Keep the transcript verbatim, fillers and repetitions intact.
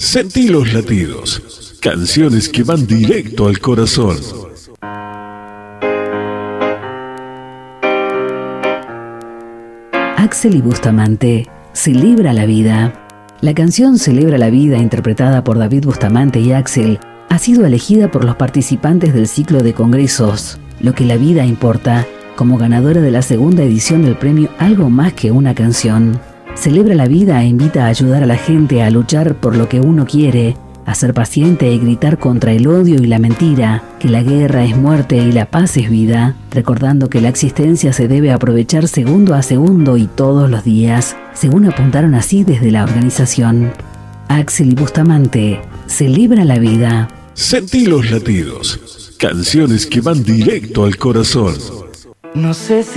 Sentí los latidos. Canciones que van directo al corazón. Axel y Bustamante, Celebra la vida. La canción Celebra la vida, interpretada por David Bustamante y Axel, ha sido elegida por los participantes del ciclo de congresos Lo que la vida importa, como ganadora de la segunda edición del premio Algo más que una canción. Celebra la vida e invita a ayudar a la gente a luchar por lo que uno quiere, a ser paciente y gritar contra el odio y la mentira, que la guerra es muerte y la paz es vida, recordando que la existencia se debe aprovechar segundo a segundo y todos los días, según apuntaron así desde la organización. Axel y Bustamante, Celebra la vida. Sentí los latidos. Canciones que van directo al corazón. No sé si